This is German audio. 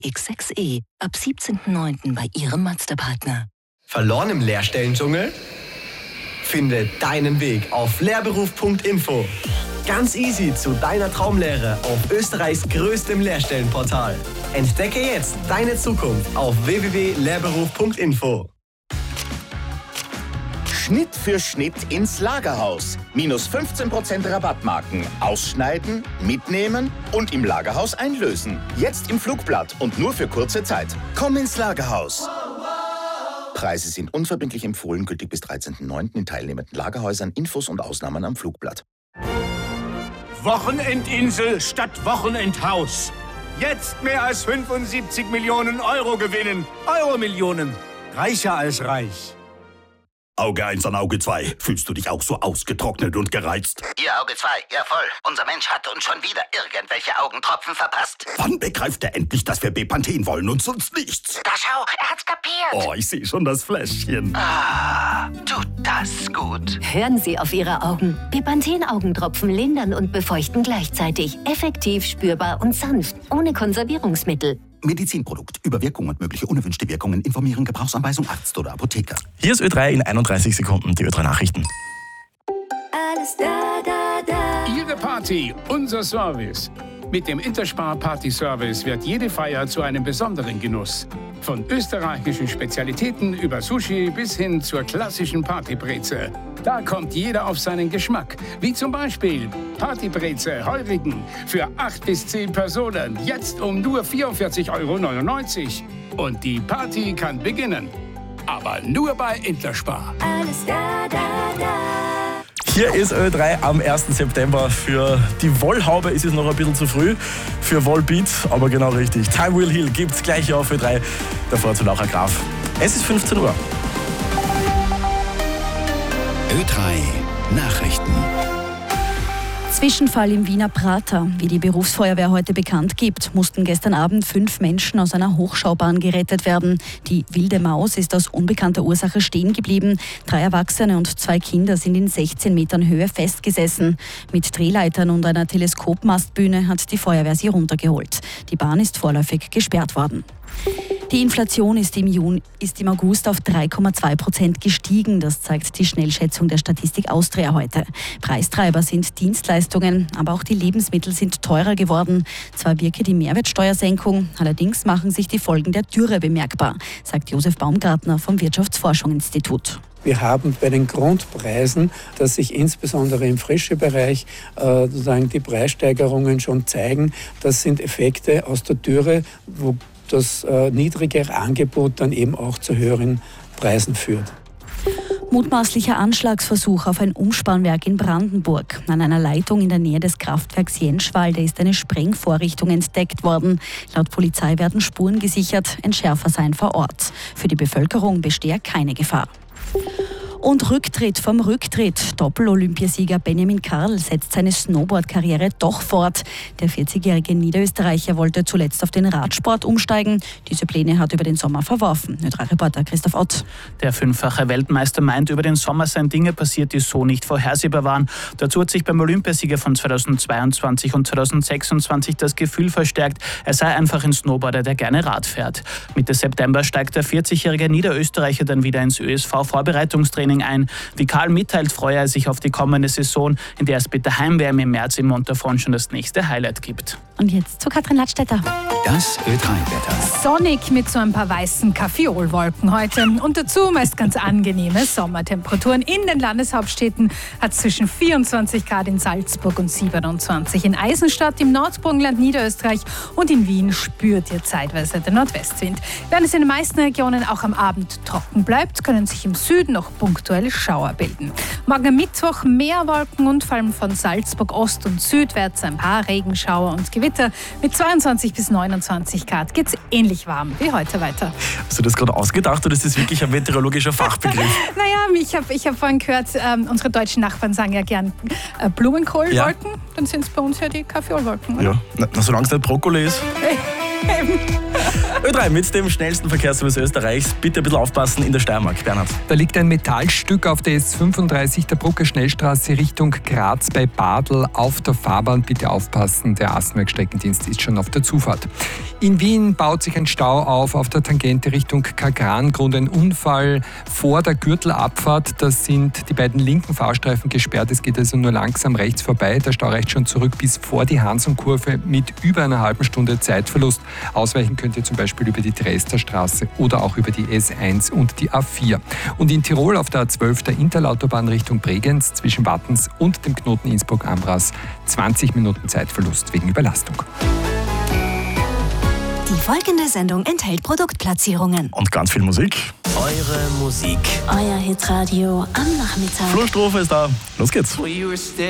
X6e ab 17.09. bei Ihrem Mazda-Partner. Verloren im Lehrstellendschungel? Finde deinen Weg auf lehrberuf.info. Ganz easy zu deiner Traumlehre auf Österreichs größtem Lehrstellenportal. Entdecke jetzt deine Zukunft auf www.lehrberuf.info. Schnitt für Schnitt ins Lagerhaus. Minus 15% Rabattmarken. Ausschneiden, mitnehmen und im Lagerhaus einlösen. Jetzt im Flugblatt und nur für kurze Zeit. Komm ins Lagerhaus. Preise sind unverbindlich empfohlen, gültig bis 13.09. in teilnehmenden Lagerhäusern. Infos und Ausnahmen am Flugblatt. Wochenendinsel statt Wochenendhaus. Jetzt mehr als 75 Millionen Euro gewinnen. Euro-Millionen. Reicher als reich. Auge 1 an Auge 2. Fühlst du dich auch so ausgetrocknet und gereizt? Ihr Auge 2, ja voll. Unser Mensch hat uns schon wieder irgendwelche Augentropfen verpasst. Wann begreift er endlich, dass wir Bepanthen wollen und sonst nichts? Da schau, er hat's kapiert. Oh, ich sehe schon das Fläschchen. Ah, tut das gut. Hören Sie auf Ihre Augen. Bepanthen-Augentropfen lindern und befeuchten gleichzeitig. Effektiv, spürbar und sanft. Ohne Konservierungsmittel. Medizinprodukt. Über Wirkung und mögliche unerwünschte Wirkungen informieren. Gebrauchsanweisung Arzt oder Apotheker. Hier ist Ö3 in 31 Sekunden, die Ö3 Nachrichten. Alles da, da, da. Ihre Party, unser Service. Mit dem Interspar Party Service wird jede Feier zu einem besonderen Genuss. Von österreichischen Spezialitäten über Sushi bis hin zur klassischen Partybreze. Da kommt jeder auf seinen Geschmack. Wie zum Beispiel Partybreze Heurigen für 8 bis 10 Personen. Jetzt um nur 44,99 €. Und die Party kann beginnen. Aber nur bei Interspar. Alles da, da, da. Hier ist Ö3 am 1. September. Für die Wollhaube ist es noch ein bisschen zu früh. Für Wollbeat, aber genau richtig. Time Will Heal gibt's gleich auf Ö3. Davor zu Laura Graf. Es ist 15 Uhr. Ö3 Nachrichten. Zwischenfall im Wiener Prater. Wie die Berufsfeuerwehr heute bekannt gibt, mussten gestern Abend 5 Menschen aus einer Hochschaubahn gerettet werden. Die Wilde Maus ist aus unbekannter Ursache stehen geblieben. 3 Erwachsene und 2 Kinder sind in 16 Metern Höhe festgesessen. Mit Drehleitern und einer Teleskopmastbühne hat die Feuerwehr sie runtergeholt. Die Bahn ist vorläufig gesperrt worden. Die Inflation ist im August auf 3,2% gestiegen. Das zeigt die Schnellschätzung der Statistik Austria heute. Preistreiber sind Dienstleistungen, aber auch die Lebensmittel sind teurer geworden. Zwar wirke die Mehrwertsteuersenkung, allerdings machen sich die Folgen der Dürre bemerkbar, sagt Josef Baumgartner vom Wirtschaftsforschungsinstitut. Wir haben bei den Grundpreisen, dass sich insbesondere im Frischebereich sozusagen die Preissteigerungen schon zeigen. Das sind Effekte aus der Dürre, wo das niedrigere Angebot dann eben auch zu höheren Preisen führt. Mutmaßlicher Anschlagsversuch auf ein Umspannwerk in Brandenburg. An einer Leitung in der Nähe des Kraftwerks Jenschwalde ist eine Sprengvorrichtung entdeckt worden. Laut Polizei werden Spuren gesichert, Entschärfer seien vor Ort. Für die Bevölkerung bestehe keine Gefahr. Und Rücktritt vom Rücktritt. Doppel-Olympiasieger Benjamin Karl setzt seine Snowboard-Karriere doch fort. Der 40-jährige Niederösterreicher wollte zuletzt auf den Radsport umsteigen. Diese Pläne hat er über den Sommer verworfen. Ö3-Reporter Christoph Ott. Der 5-fache Weltmeister meint, über den Sommer seien Dinge passiert, die so nicht vorhersehbar waren. Dazu hat sich beim Olympiasieger von 2022 und 2026 das Gefühl verstärkt, er sei einfach ein Snowboarder, der gerne Rad fährt. Mitte September steigt der 40-jährige Niederösterreicher dann wieder ins ÖSV-Vorbereitungstraining ein. Wie Karl mitteilt, freue er sich auf die kommende Saison, in der es mit der Heim-WM im März in Montafon schon das nächste Highlight gibt. Und jetzt zu Katrin Ladstätter. Das Ö3-Wetter. Sonnig mit so ein paar weißen Kaffeolwolken heute. Und dazu meist ganz angenehme Sommertemperaturen. In den Landeshauptstädten hat es zwischen 24 Grad in Salzburg und 27 in Eisenstadt, im Nordburgenland Niederösterreich und in Wien spürt ihr zeitweise der Nordwestwind. Während es in den meisten Regionen auch am Abend trocken bleibt, können sich im Süden noch punktuelle Schauer bilden. Morgen am Mittwoch mehr Wolken und vor allem von Salzburg Ost und südwärts ein paar Regenschauer und Gewitter. Mit 22 bis 29 Grad geht es ähnlich warm wie heute weiter. Hast du das gerade ausgedacht oder ist das wirklich ein meteorologischer Fachbegriff? Naja, ich hab vorhin gehört, unsere deutschen Nachbarn sagen ja gern Blumenkohlwolken. Ja. Dann sind es bei uns ja die Kaffeeolwolken. Ja, solange es nicht Brokkoli ist. Ö3 mit dem schnellsten Verkehrsservice Österreichs. Bitte ein bisschen aufpassen in der Steiermark. Bernhard. Da liegt ein Metallstück auf der S35 der Brucker Schnellstraße Richtung Graz bei Badl auf der Fahrbahn. Bitte aufpassen, der Asenwerk-Streckendienst ist schon auf der Zufahrt. In Wien baut sich ein Stau auf der Tangente Richtung Kagran. Grund ein Unfall vor der Gürtelabfahrt. Da sind die beiden linken Fahrstreifen gesperrt. Es geht also nur langsam rechts vorbei. Der Stau reicht schon zurück bis vor die Hansum-Kurve mit über einer halben Stunde Zeitverlust. Ausweichen könnt ihr zum Beispiel über die Dresdner Straße oder auch über die S1 und die A4. Und in Tirol auf der A12 der Interlautobahn Richtung Bregenz zwischen Wattens und dem Knoten Innsbruck-Ambras 20 Minuten Zeitverlust wegen Überlastung. Die folgende Sendung enthält Produktplatzierungen. Und ganz viel Musik. Eure Musik. Euer Hitradio am Nachmittag. Flo Strophe ist da. Los geht's.